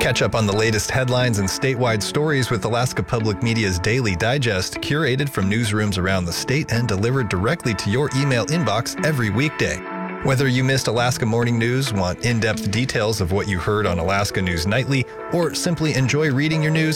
Catch up on the latest headlines and statewide stories with Alaska Public Media's Daily Digest, curated from newsrooms around the state and delivered directly to your email inbox every weekday. Whether you missed Alaska Morning News, want in-depth details of what you heard on Alaska News Nightly, or simply enjoy reading your news,